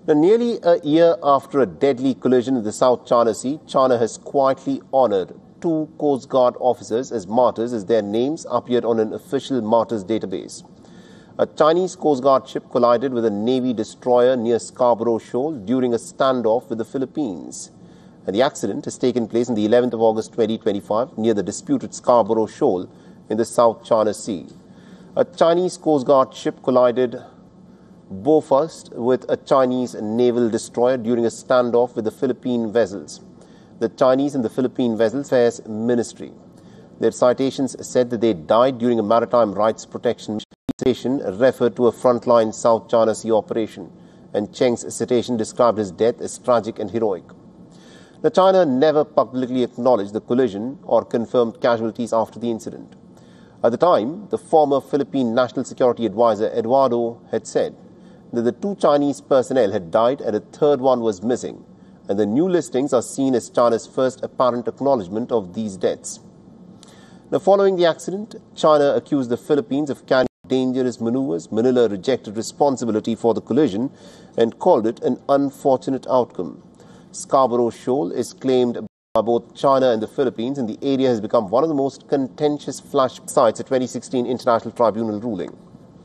Now, nearly a year after a deadly collision in the South China Sea, China has quietly honored 2 Coast Guard officers as martyrs as their names appeared on an official martyrs database. A Chinese Coast Guard ship collided with a Navy destroyer near Scarborough Shoal during a standoff with the Philippines. And the accident has taken place on the 11th of August 2025 near the disputed Scarborough Shoal in the South China Sea. A Chinese Coast Guard ship collided Bofast with a Chinese naval destroyer during a standoff with the Philippine vessels. The Chinese and the Philippine Vessels Affairs Ministry. Their citations said that they died during a maritime rights protection citation referred to a frontline South China Sea operation, and Cheng's citation described his death as tragic and heroic. Now, China never publicly acknowledged the collision or confirmed casualties after the incident. At the time, the former Philippine National Security Advisor Eduardo had said that the 2 Chinese personnel had died and a third one was missing, and the new listings are seen as China's first apparent acknowledgement of these deaths. Now, following the accident, China accused the Philippines of carrying dangerous maneuvers. Manila rejected responsibility for the collision and called it an unfortunate outcome. Scarborough Shoal is claimed by both China and the Philippines, and the area has become one of the most contentious flash sites at 2016 International Tribunal ruling.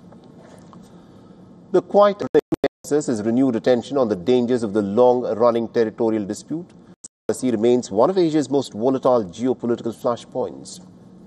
The quiet emphasis has renewed attention on the dangers of the long-running territorial dispute. The sea remains one of Asia's most volatile geopolitical flashpoints.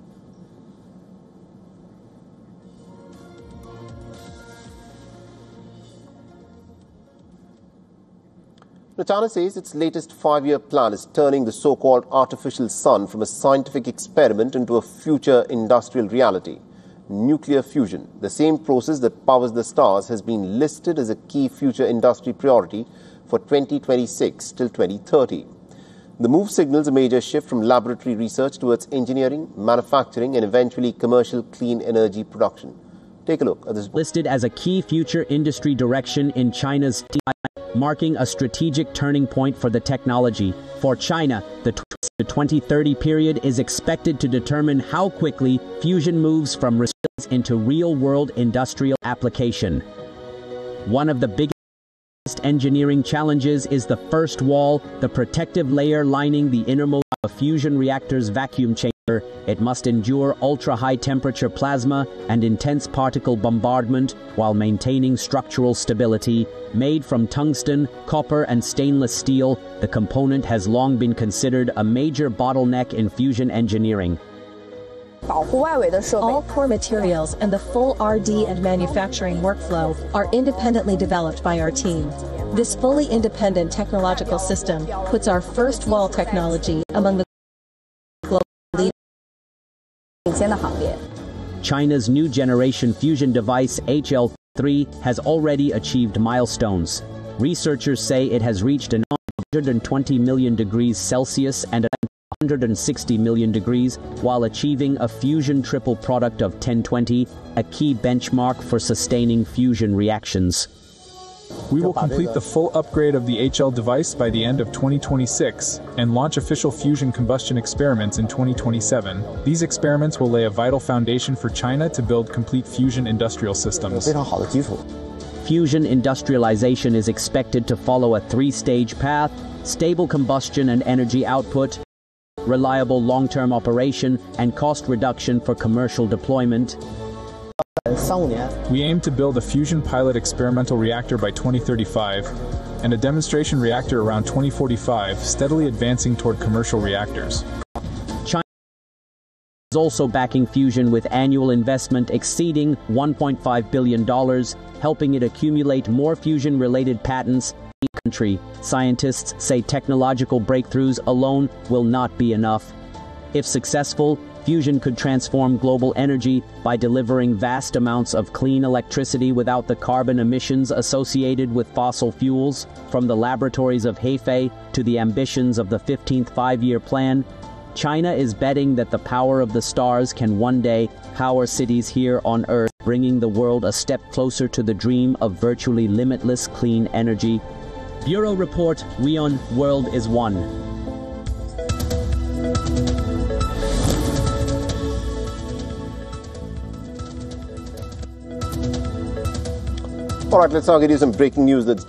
Now, China says its latest 5-year plan is turning the so-called artificial sun from a scientific experiment into a future industrial reality. Nuclear fusion, the same process that powers the stars, has been listed as a key future industry priority for 2026 till 2030. The move signals a major shift from laboratory research towards engineering, manufacturing, and eventually commercial clean energy production. Take a look at this. Listed as a key future industry direction in China's marking a strategic turning point for the technology. For China, the 2030 period is expected to determine how quickly fusion moves from research into real-world industrial application. One of the biggest engineering challenges is the first wall, the protective layer lining the innermost of a fusion reactor's vacuum chamber. It must endure ultra-high temperature plasma and intense particle bombardment while maintaining structural stability. Made from tungsten, copper, and stainless steel, the component has long been considered a major bottleneck in fusion engineering. All core materials and the full R&D and manufacturing workflow are independently developed by our team. This fully independent technological system puts our first wall technology among the global leaders. China's new generation fusion device HL3 has already achieved milestones. Researchers say it has reached an 120 million degrees Celsius and 160 million degrees while achieving a fusion triple product of 1020, a key benchmark for sustaining fusion reactions. We will complete the full upgrade of the HL device by the end of 2026 and launch official fusion combustion experiments in 2027. These experiments will lay a vital foundation for China to build complete fusion industrial systems. Fusion industrialization is expected to follow a 3-stage path: stable combustion and energy output, reliable long-term operation, and cost reduction for commercial deployment. We aim to build a fusion pilot experimental reactor by 2035 and a demonstration reactor around 2045, steadily advancing toward commercial reactors. China is also backing fusion with annual investment exceeding $1.5 billion, helping it accumulate more fusion-related patents in the country. Scientists say technological breakthroughs alone will not be enough. If successful, fusion could transform global energy by delivering vast amounts of clean electricity without the carbon emissions associated with fossil fuels. From the laboratories of Hefei to the ambitions of the 15th Five-Year Plan, China is betting that the power of the stars can one day power cities here on Earth, bringing the world a step closer to the dream of virtually limitless clean energy. Bureau Report, WION, World is One. All right, let's now get you some breaking news that's